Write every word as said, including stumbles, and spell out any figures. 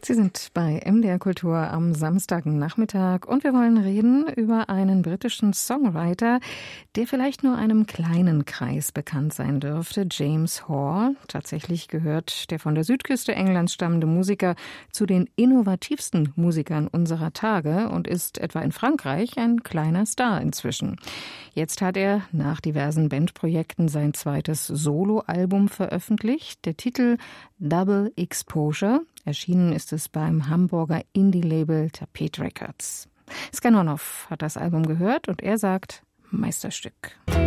Sie sind bei M D R Kultur am Samstagnachmittag und wir wollen reden über einen britischen Songwriter, der vielleicht nur einem kleinen Kreis bekannt sein dürfte, James Hoare. Tatsächlich gehört der von der Südküste Englands stammende Musiker zu den innovativsten Musikern unserer Tage und ist etwa in Frankreich ein kleiner Star inzwischen. Jetzt hat er nach diversen Bandprojekten sein zweites Soloalbum veröffentlicht. Der Titel Double Exposure. Erschienen ist es beim Hamburger Indie-Label Tapet Records. Skanonov hat das Album gehört und er sagt Meisterstück.